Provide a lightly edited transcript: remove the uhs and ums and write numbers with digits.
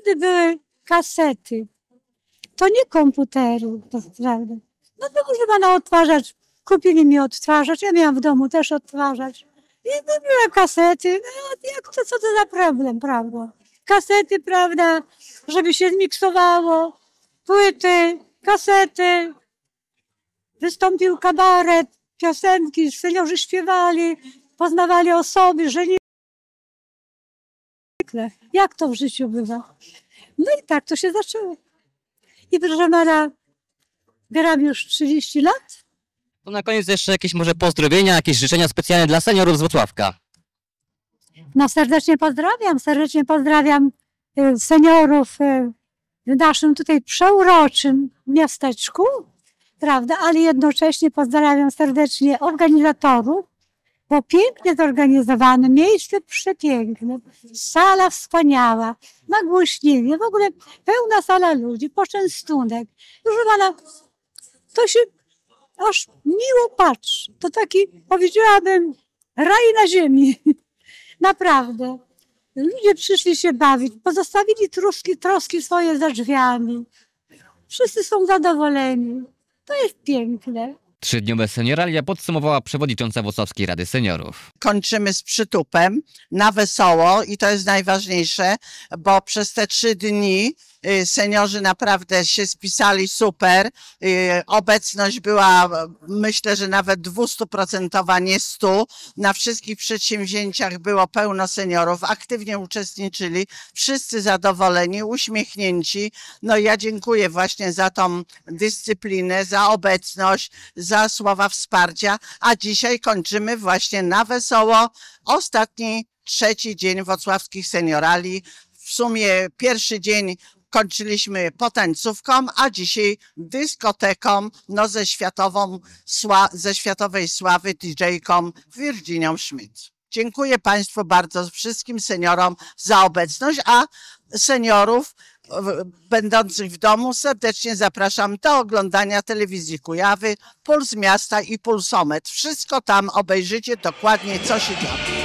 wtedy były kasety. To nie komputery, to prawda. No to może pana odtwarzacz. Kupili mi odtwarzacz, ja miałam w domu też odtwarzacz. I były kasety. No, jak to, co to za problem, prawda? Kasety, prawda, żeby się zmiksowało. Płyty, kasety. Wystąpił kabaret, piosenki, seniorzy śpiewali, poznawali osoby, żenili. Jak to w życiu bywa? No i tak to się zaczęło. I proszę pana, gram już 30 lat. To na koniec jeszcze jakieś może pozdrowienia, jakieś życzenia specjalne dla seniorów z Włocławka. No serdecznie pozdrawiam seniorów w naszym tutaj przeuroczym miasteczku, prawda, ale jednocześnie pozdrawiam serdecznie organizatorów, bo pięknie zorganizowane, miejsce przepiękne, sala wspaniała, nagłośnienie, w ogóle pełna sala ludzi, poczęstunek. Proszę pana, to się aż miło patrzy. To taki, powiedziałabym, raj na ziemi. Naprawdę. Ludzie przyszli się bawić, pozostawili troski swoje za drzwiami. Wszyscy są zadowoleni. To jest piękne. Trzydniowe seniораlia podsumowała przewodnicząca Włocławskiej Rady Seniorów. Kończymy z przytupem na wesoło i to jest najważniejsze, bo przez te 3 dni seniorzy naprawdę się spisali super. Obecność była, myślę, że nawet 200%, nie 100%. Na wszystkich przedsięwzięciach było pełno seniorów, aktywnie uczestniczyli, wszyscy zadowoleni, uśmiechnięci. No ja dziękuję właśnie za tą dyscyplinę, za obecność, za słowa wsparcia, a dzisiaj kończymy właśnie na wesoło. Ostatni, 3. dzień włocławskich seniorali. W sumie pierwszy dzień kończyliśmy potańcówką, a dzisiaj dyskoteką, no ze światowej sławy DJ-ką Virginią Schmidt. Dziękuję Państwu bardzo, wszystkim seniorom za obecność, a seniorów będących w domu serdecznie zapraszam do oglądania telewizji Kujawy, Puls Miasta i Pulsometr. Wszystko tam obejrzycie dokładnie, co się dzieje.